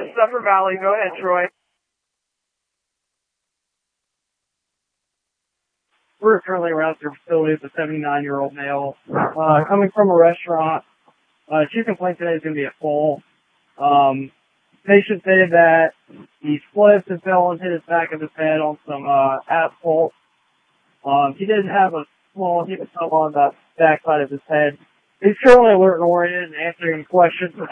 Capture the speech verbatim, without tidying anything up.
Upper Valley. Go ahead, Troy. We're currently around your facility with a seventy-nine-year-old male, uh, coming from a restaurant. Uh, chief complaint today is going to be a fall. Um, patient stated that he slipped and fell and hit his back of his head on some, uh, asphalt. Um, he did have a small hit on the backside of his head. He's currently alert and oriented and answering questions.